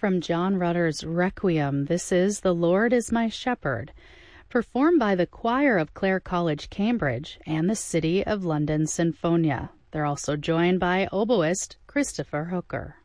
from John Rutter's Requiem. This is "The Lord is My Shepherd," performed by the choir of Clare College, Cambridge, and the City of London Sinfonia. They're also joined by oboist Christopher Hooker.